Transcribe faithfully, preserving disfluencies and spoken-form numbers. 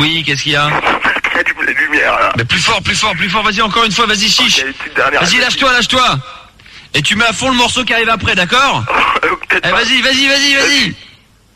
Oui, qu'est-ce qu'il y a? Il y a des lumières là. Mais plus fort, plus fort, plus fort, vas-y encore une fois, vas-y chiche. Okay, vas-y, lâche-toi, lâche-toi. Et tu mets à fond le morceau qui arrive après, d'accord? Eh, vas-y, vas-y, vas-y, vas-y.